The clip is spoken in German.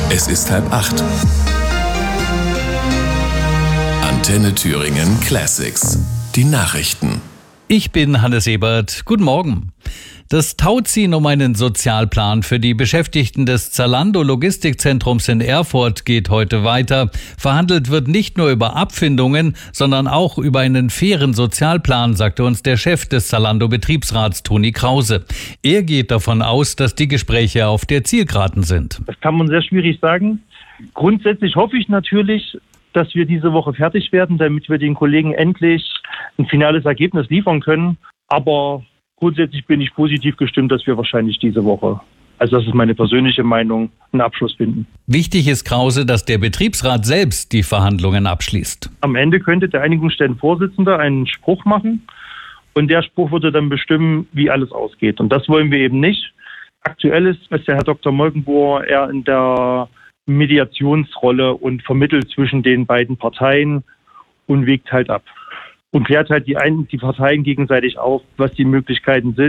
Es ist 7:30. Antenne Thüringen Classics. Die Nachrichten. Ich bin Hannes Ebert. Guten Morgen. Das Tauziehen um einen Sozialplan für die Beschäftigten des Zalando Logistikzentrums in Erfurt geht heute weiter. Verhandelt wird nicht nur über Abfindungen, sondern auch über einen fairen Sozialplan, sagte uns der Chef des Zalando Betriebsrats, Toni Krause. Er geht davon aus, dass die Gespräche auf der Zielgeraden sind. Das kann man sehr schwierig sagen. Grundsätzlich hoffe ich natürlich, dass wir diese Woche fertig werden, damit wir den Kollegen endlich ein finales Ergebnis liefern können. Aber grundsätzlich bin ich positiv gestimmt, dass wir wahrscheinlich diese Woche, also das ist meine persönliche Meinung, einen Abschluss finden. Wichtig ist, Krause, dass der Betriebsrat selbst die Verhandlungen abschließt. Am Ende könnte der Einigungsstellenvorsitzende einen Spruch machen und der Spruch würde dann bestimmen, wie alles ausgeht. Und das wollen wir eben nicht. Aktuell ist der Herr Dr. Molkenbuhr eher in der Mediationsrolle und vermittelt zwischen den beiden Parteien und wägt halt ab. Und klärt halt die Parteien gegenseitig auf, was die Möglichkeiten sind.